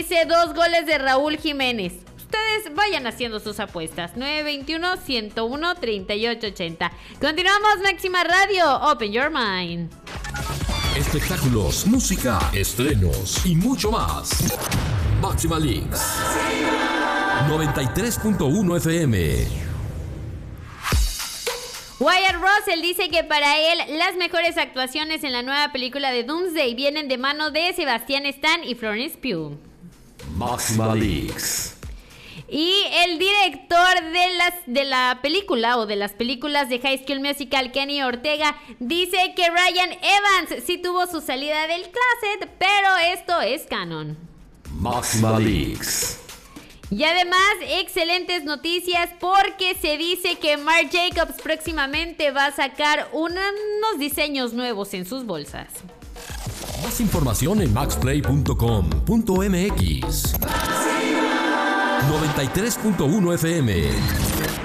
dice 2 goles de Raúl Jiménez. Ustedes vayan haciendo sus apuestas. 921-101-3880. Continuamos, Máxima Radio. Open your mind. Espectáculos, música, estrenos y mucho más. Máxima Leaks 93.1 FM. Wyatt Russell dice que para él las mejores actuaciones en la nueva película de Doomsday vienen de mano de Sebastian Stan y Florence Pugh. Máxima Leaks. Y el director de la película o de las películas de High School Musical, Kenny Ortega, dice que Ryan Evans sí tuvo su salida del closet, pero esto es canon. Máxima Leaks. Y además, excelentes noticias porque se dice que Marc Jacobs próximamente va a sacar unos diseños nuevos en sus bolsas. Más información en maxplay.com.mx. 93.1 FM.